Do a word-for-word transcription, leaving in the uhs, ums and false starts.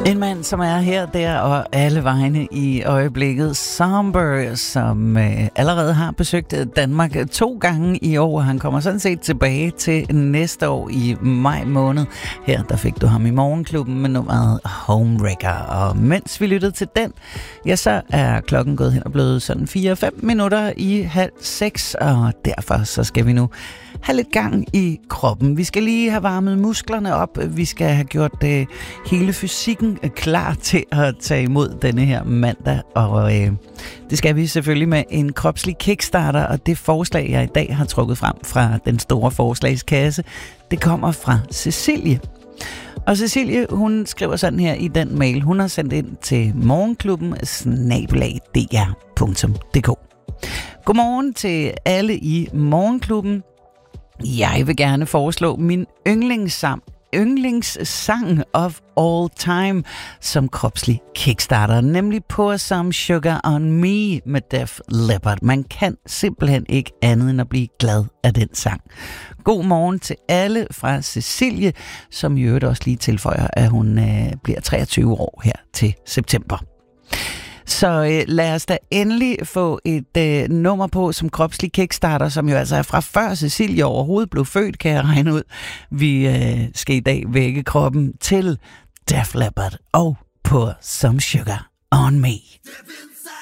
En mand, som er her, der og alle vegne i øjeblikket. Somber, som øh, allerede har besøgt Danmark to gange i år. Han kommer sådan set tilbage til næste år i maj måned. Her der fik du ham i Morgenklubben med nummeret Homewrecker. Og mens vi lyttede til den, ja, så er klokken gået hen og blevet sådan fire fem minutter i halv seks. Og derfor så skal vi nu have lidt gang i kroppen. Vi skal lige have varmet musklerne op. Vi skal have gjort øh, hele fysikken klar til at tage imod denne her mandag. Og øh, det skal vi selvfølgelig med en kropslig kickstarter. Og det forslag, jeg i dag har trukket frem fra den store forslagskasse, det kommer fra Cecilie. Og Cecilie, hun skriver sådan her i den mail, hun har sendt ind til morgenklubben snabel-a d r punktum d k. Godmorgen til alle i Morgenklubben. Jeg vil gerne foreslå min yndlingssang, yndlingssang of all time som kropslig kickstarter, nemlig Pour Some Sugar on Me med Def Leppard. Man kan simpelthen ikke andet end at blive glad af den sang. God morgen til alle fra Cecilie, som i øvrigt også lige tilføjer, at hun øh, bliver treogtyve år her til september. Så øh, lad os da endelig få et øh, nummer på som kropslig kickstarter, som jo altså er fra før Cecilie overhovedet blev født, kan jeg regne ud. Vi øh, skal i dag vække kroppen til Def Leppard og Pour Some Sugar on Me.